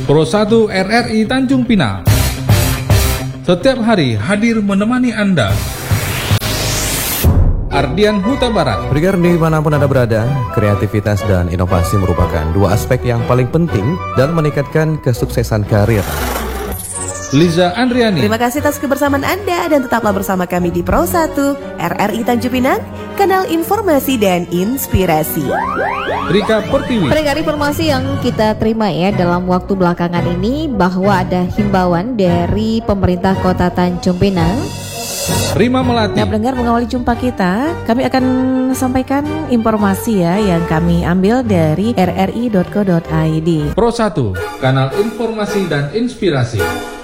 Pro 1 RRI Tanjung Pinang. Setiap hari hadir menemani Anda. Ardian Huta Barat. Pendengar dimanapun Anda berada, kreativitas dan inovasi merupakan dua aspek yang paling penting dalam meningkatkan kesuksesan karir. Liza Andriani. Terima kasih atas kebersamaan Anda dan tetaplah bersama kami di Pro 1 RRI Tanjung Pinang, kanal informasi dan inspirasi. Rika Pertiwi. Pendengar, informasi yang kita terima ya dalam waktu belakangan ini bahwa ada himbauan dari pemerintah Kota Tanjung Pinang. Rima Melati. Nah, pendengar, mengawali jumpa kita, kami akan sampaikan informasi ya yang kami ambil dari rri.co.id. Pro 1, kanal informasi dan inspirasi.